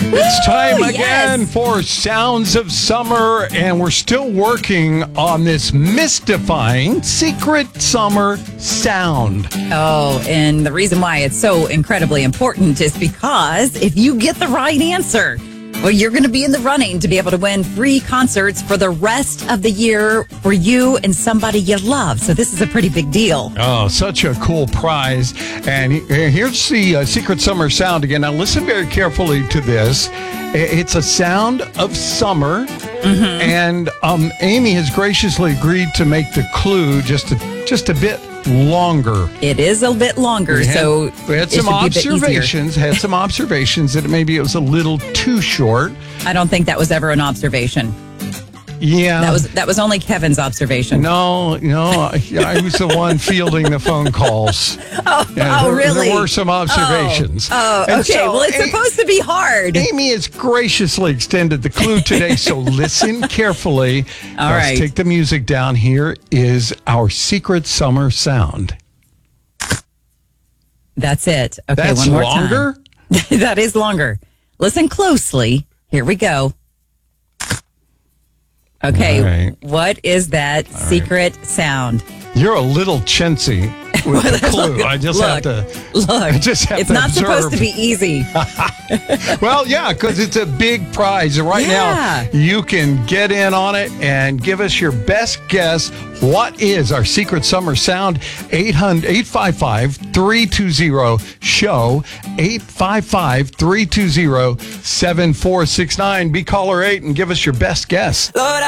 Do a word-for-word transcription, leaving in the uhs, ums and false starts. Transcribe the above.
It's time Ooh, again yes. for Sounds of Summer, and we're still working on this mystifying secret summer sound. Oh, and the reason why it's so incredibly important is because if you get the right answer, well, you're going to be in the running to be able to win free concerts for the rest of the year for you and somebody you love. So this is a pretty big deal. Oh, such a cool prize. And he- here's the uh, secret summer sound again. Now, listen very carefully to this. I- It's a sound of summer. Mm-hmm. And um, Amy has graciously agreed to make the clue just a, just a bit longer. It is a bit longer, We had, so we had it some should be a bit easier. observations. Had some observations that maybe it was a little too short. I don't think that was ever an observation. Yeah, That was that was only Kevin's observation. no, no. I, I was the one fielding the phone calls. Oh, Yeah, oh, there, really? There were some observations. Oh, And okay. so well, it's A- supposed to be hard. Amy has graciously extended the clue today, so listen carefully. All Let's right. take the music down. Here is our secret summer sound. That's it. Okay, That's one more longer? time. That is longer. Listen closely. Here we go. Okay, All right. what is that secret sound? You're a little chintzy with the clue. I just have Look, to. Look, I just have it's to not supposed observe. to be easy. Well, yeah, because it's a big prize. And right Yeah. now, you can get in on it and give us your best guess. What is our secret summer sound? eight hundred, eight five five, three two zero, SHOW, eight five five, three two zero, seven four six nine. Be caller eight and give us your best guess. Lord,